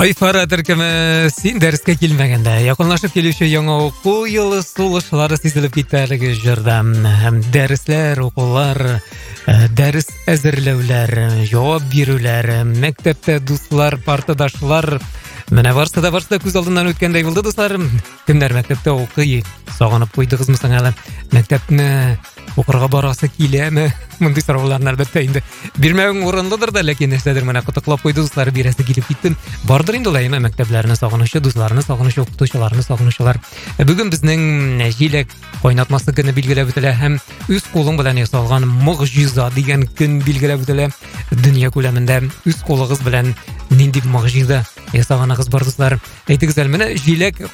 Айфара төркеме син дәрескә килмәгәндә, якынлашып килүче яңа уку елы сулышлары сизелеп китәлеге җырдан. Һәм дәресләр, укулар, дәрес әзерләүләр, җавап бирүләр, мәктәптә дуслар, партадашлар, менә барсы да күз алдыннан үткәндәй булды, дуслар. Кемнәр мәктәптә укый, сагынып куйдыгызмы соң әле? Мәктәпне укырга барасы киләме? Мондый сорауларны әлбәттә инде бирмәгән урынлыдыр да, ләкин нәрсәдер менә кытыклап куйды дуслар, бирәсе килеп китте. Бардыр инде улай мәктәпләрне сагынучы, дусларны сагынучы, укытучыларны сагынучылар. Бүген безнең җиләк кайнатмасы көне билгеләп үтелә һәм үз кулың белән ясалган могҗиза дигән көн билгеләп үтелә. Дөнья күләмендә үз кулыгыз белән нинди могҗиза ясаганыгыз бар, дуслар? Әйтегез әле, менә җиләк